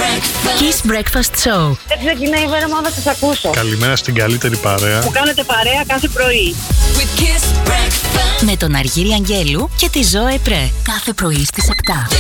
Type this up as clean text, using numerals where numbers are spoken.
Kiss Breakfast Show. Δεν ξεκινάει η μέρα μόνο να σας ακούσω. Καλημέρα στην καλύτερη παρέα. Που κάνετε παρέα κάθε πρωί. Με τον Αργύρη Αγγέλου και τη Ζωέ Πρέ. Κάθε πρωί στις 7.